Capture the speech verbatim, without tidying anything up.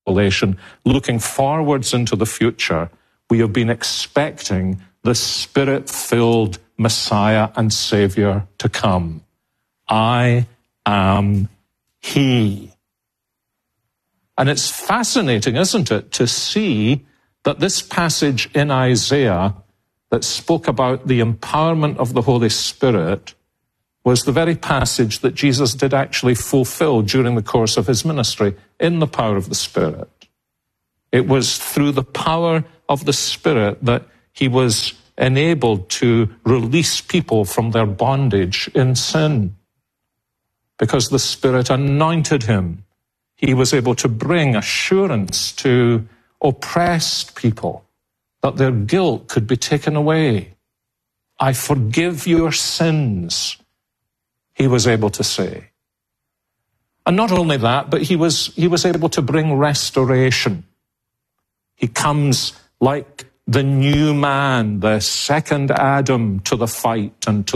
Revelation, looking forwards into the future, we have been expecting the Spirit-filled Messiah and Savior to come. I am He. And it's fascinating, isn't it, to see that this passage in Isaiah that spoke about the empowerment of the Holy Spirit was the very passage that Jesus did actually fulfill during the course of his ministry in the power of the Spirit. It was through the power of the Spirit that he was enabled to release people from their bondage in sin. Because the Spirit anointed him, he was able to bring assurance to oppressed people that their guilt could be taken away. I forgive your sins, he was able to say. And not only that, but he was, he was able to bring restoration. He comes like the new man, the second Adam, to the fight and to